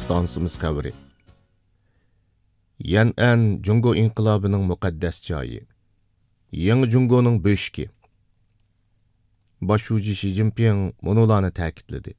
stansımız xəbəri. Yan'an Jungo inqilabının müqəddəs joyi. Yangi Jungo'nun böşki. Başuji Xi Jinping munularni ta'kidladi.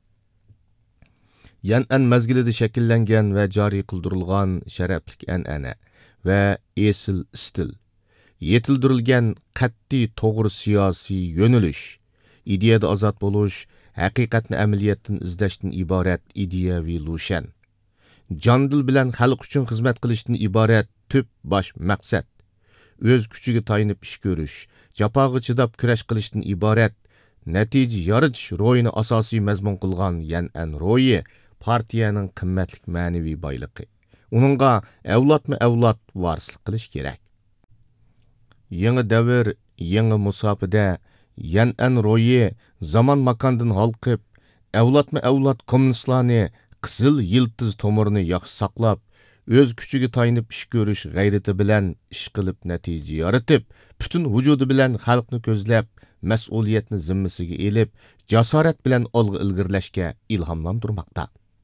Yan'an mezgilida shakllangan va joriy qildirilgan sharaflik an'ana va esil stil, yetildirilgan qat'iy to'g'ri siyosiy yo'nalish, ideyada ozod bo'lish, haqiqatni amaliyotdan izlashdan iborat ideyaviy lushan. Jandil bilan xalq uchun xizmat qilishdan iborat tüp bosh maqsad. O'z kuchiga tayinib ish ko'rish, jafoga chidab kurash qilishdan iborat natija yaratish ro'yini asosiy mazmun qilgan Yan'an ro'yi partiyaning qimmatli ma'naviy boyligi. Uningga avlodma-avlod varislik qilish kerak. Yangi davr, yangi musofada Yan'an ro'yi zamon makondan halqib, avlodma-avlod kommunistlarni qizil yiltiz tomirini yaxshi saqlab, o'z kuchiga tayinib ish ko'rish g'ayrati bilan ish qilib natija yaratib, butun vujudi bilan xalqni ko'zlab, mas'uliyatni zimmasiga elib, jasorat bilan olg'a ilgirlashga ilhomlantirmoqda.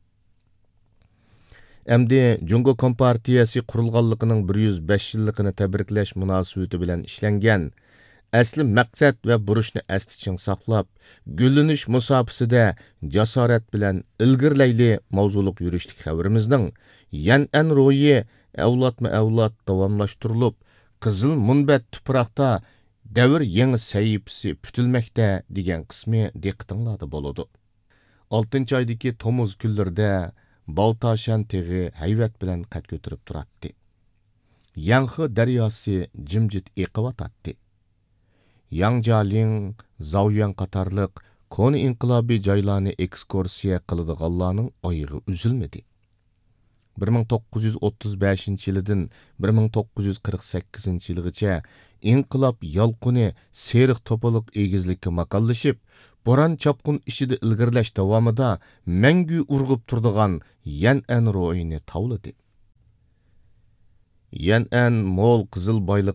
Endi Jungo Kompartiyasi qurilganligining 105 yilligini tabriklash munosabati bilan ishlangan asli maqsad va burishni asli saqlab, gullanish musofasida jasorat bilan ilgirlayli mavzuliq yurishlik xabarimizning Yan'an ro'yi avlodma-avlod davomlashtirilib, qizil munbat tuproqda davr yangi sahifasi putilmoqda degan qismi diqqatinglarda bo'ladi. 6-oydagi Tomuz kunlarida Baltashan teg'i hayvat bilan qad ko'tarib turadi. Yanxi daryosi jimjit eqivatadi. Yangjaling, Zaoyuan qatarliq koni inqilobiy joylarni ekskursiya qiladiganlarning oyog'i uzilmadi. 1935 yilidan 1948 yilgacha inqilob yolqini seriq to'paliq egizlikka makonlashib, bo'ron chopqin ishida ilgirlash davomida mangu urg'ib turadigan Yan'an ro'yini tavladi. Yan'an mo'l qizil boyliq